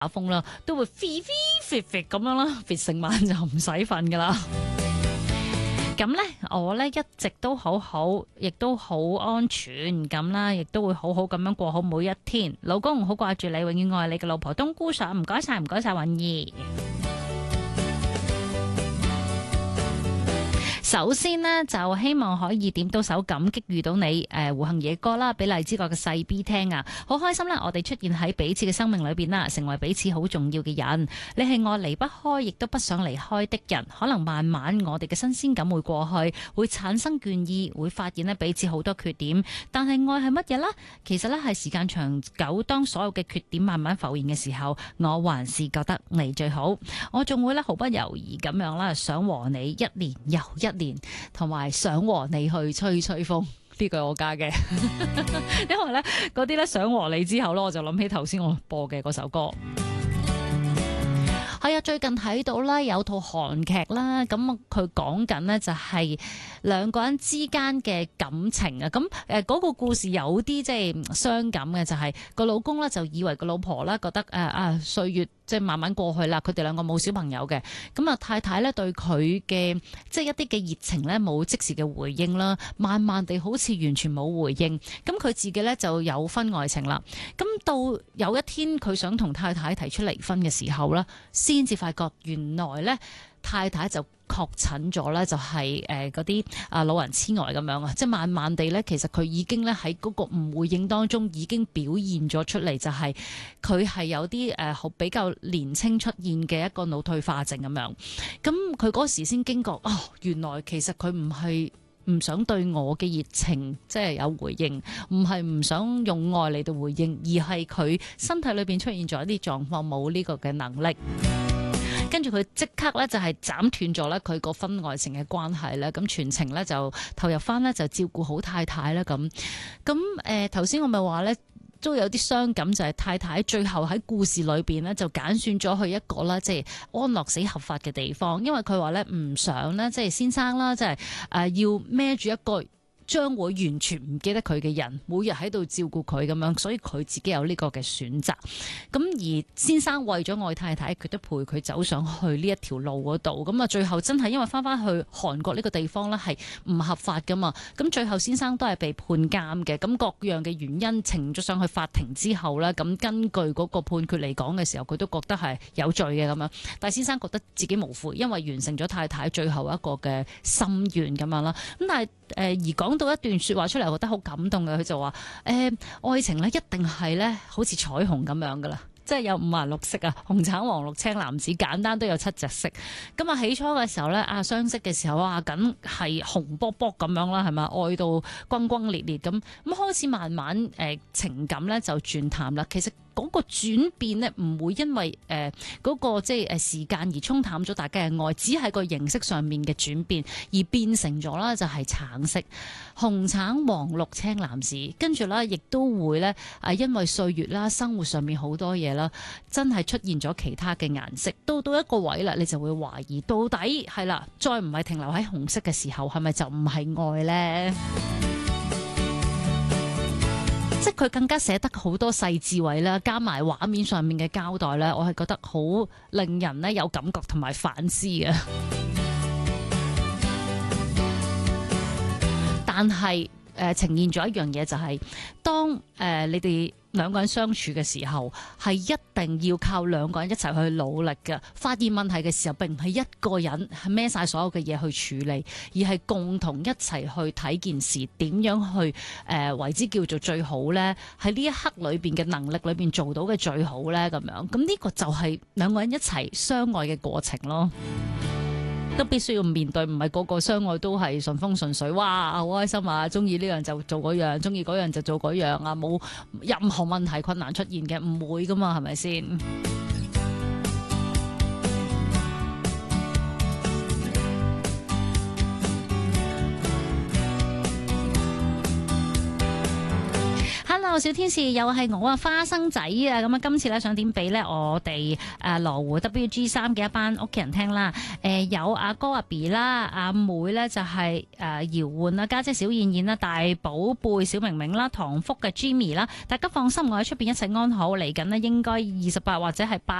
打風啦，都會飛咁樣啦，成晚就唔使瞓噶啦。咁呢，我呢一直都好好，亦都好安全咁啦，亦都會好好咁樣過好每一天。老公好掛住你，永遠愛你嘅老婆冬菇上，唔該晒，唔該晒，允兒。首先呢，就希望可以點到手感激遇到你胡杏野歌啦，俾荔枝角嘅細 B 聽啊，好開心啦！我哋出現喺彼此嘅生命裏邊啦，成為彼此好重要嘅人。你係我離不開，亦都不想離開的人。可能慢慢我哋嘅新鮮感會過去，會產生倦意，會發現呢彼此好多缺點。但係愛係乜嘢呢？其實呢係時間長久，當所有嘅缺點慢慢浮現嘅時候，我還是覺得你最好。我仲會呢毫不猶豫咁樣啦，想和你一年又一年。同埋想和你去吹吹風，呢句我加嘅，因為呢嗰啲呢想和你之後呢，我就諗起頭先我播嘅嗰首歌。係啊，最近睇到啦，有套韓劇啦，咁佢講緊呢就係兩個人之間嘅感情啊，咁嗰個故事有啲即係傷感嘅，就係個老公呢就以為個老婆啦覺得歲月即係慢慢過去啦，佢哋兩個冇小朋友嘅，咁啊太太呢對佢嘅即係一啲嘅熱情呢冇即時嘅回應啦，慢慢地好似完全冇回應，咁佢自己呢就有婚外情啦，咁到有一天佢想同太太提出離婚嘅時候呢，先至發覺原來呢太太就確診咗呢就係嗰啲老人痴呆咁樣啊，即係慢慢地呢，其實佢已經呢喺嗰個唔回應當中已經表現咗出嚟，就係佢係有啲比較年青出現嘅一個腦退化症咁樣。咁佢嗰時先驚覺，原來其實佢唔係唔想對我嘅熱情即係有回應，唔係唔想用愛嚟到回應，而係佢身體裏邊出現咗一啲狀況，冇呢個嘅能力。跟住佢即刻咧就係斬斷咗咧佢個婚外情嘅關係咧，咁全程咧就投入翻咧就照顧好太太啦咁。頭先我咪話咧都有啲傷感，就係太太最後喺故事裏邊咧就揀選咗去一個啦，即係安樂死合法嘅地方，因為佢話咧唔想咧即係先生啦，即係要孭住一個將會完全唔記得佢嘅人，每日喺度照顧佢咁樣，所以佢自己有呢個嘅選擇。咁而先生為咗愛太太，佢都陪佢走上去呢一條路嗰度。咁啊，最後真係因為翻翻去韓國呢個地方呢係唔合法噶嘛。咁最後先生都係被判監嘅。咁各樣嘅原因呈咗上去法庭之後呢，咁根據嗰個判決嚟講嘅時候，佢都覺得係有罪嘅咁樣。但係先生覺得自己無悔，因為完成咗太太最後一個嘅心願咁樣啦。咁但係而講到一段說話出嚟，我覺得好感動嘅。佢就話愛情咧一定係咧好似彩虹咁樣噶啦，即係有56色啊，紅橙黃綠青藍紫，簡單都有7隻色。咁啊起初嘅時候咧相識嘅時候梗係紅卜卜咁樣啦，係咪愛到轟轟烈烈咁開始慢慢情感咧就轉淡啦。其實嗰個轉變呢，唔會因為嗰個即係時間而沖淡咗大家嘅愛，只係個形式上面嘅轉變，而變成咗啦就係橙色、紅橙黃綠青藍紫，跟住啦亦都會咧因為歲月啦、生活上面好多嘢啦，真係出現咗其他嘅顏色，到一個位啦，你就會懷疑到底係啦，再唔係停留喺紅色嘅時候，係咪就唔係愛呢？即係佢更加寫得好多細緻位啦，加埋畫面上面嘅交代咧，我係覺得好令人咧有感覺同埋反思嘅。但係呈現咗一樣嘢，就係當你哋兩個人相處嘅時候，係一定要靠兩個人一齊去努力嘅。發現問題嘅時候，並唔係一個人係孭晒所有嘅嘢去處理，而係共同一齊去睇件事，點樣去為之叫做最好呢？喺呢一刻裏邊嘅能力裏邊做到嘅最好呢？咁樣咁呢個就係兩個人一齊相愛嘅過程咯。都必須要面對，唔係個個相愛都係順風順水，哇好開心啊！中意呢樣就做嗰樣，中意嗰樣就做嗰樣啊！冇任何問題困難出現嘅，唔會噶嘛，係咪先？ Hello， 小天使又係我啊，花生仔啊，咁啊，今次咧想點俾咧我哋羅湖 WG3嘅一班屋企人聽啦。有阿哥阿 B 啦，阿妹咧就係姚媛啦，家姐小燕燕啦，大寶貝小明明啦，堂福嘅 Jimmy 啦，大家放心，我喺出邊一切安好，嚟緊呢應該28或者係8